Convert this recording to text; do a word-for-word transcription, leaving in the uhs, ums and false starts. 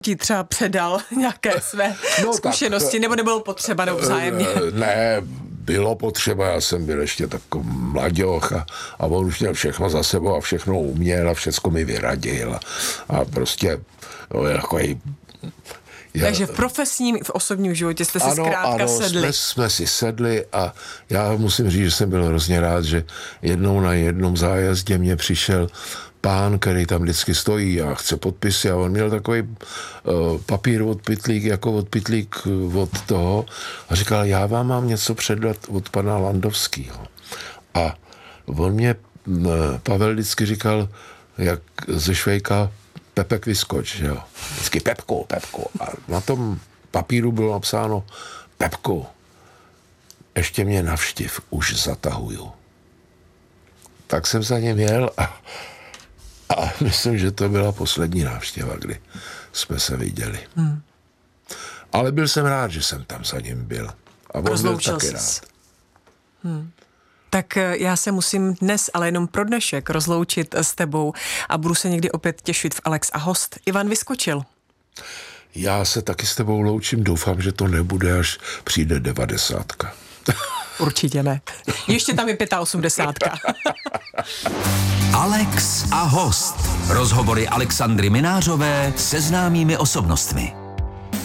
ti třeba předal nějaké své no, zkušenosti, tak, nebo nebylo potřeba nebo vzájemně? Ne, bylo potřeba, já jsem byl ještě takový mladěch a, a on už měl všechno za sebou a všechno uměl a všechno mi vyradil a, a prostě no, jako i, já, takže v profesním i v osobním životě jste si ano, zkrátka ano, sedli. Jsme, jsme si sedli a já musím říct, že jsem byl hrozně rád, že jednou na jednom zájezdě mě přišel pán, který tam vždycky stojí a chce podpisy a on měl takový uh, papír od pytlík, jako od pytlík od toho a říkal, já vám mám něco předat od pana Landovského. A on mě, uh, Pavel vždycky říkal, jak ze Švejka Pepek vyskoč, jo. Vždycky Pepko, Pepko. A na tom papíru bylo napsáno Pepko, ještě mě navštiv, už zatahuju. Tak jsem za ním jel a A myslím, že to byla poslední návštěva, kdy jsme se viděli. Hmm. Ale byl jsem rád, že jsem tam za ním byl. A on byl taky rád. Hmm. Tak já se musím dnes, ale jenom pro dnešek, rozloučit s tebou a budu se někdy opět těšit v Alex a host. Ivan Vyskočil. Já se taky s tebou loučím. Doufám, že to nebude, až přijde devadesátka. Určitě ne. Ještě tam je osmdesátka. Alex a host. Rozhovory Alexandry Minářové se známými osobnostmi.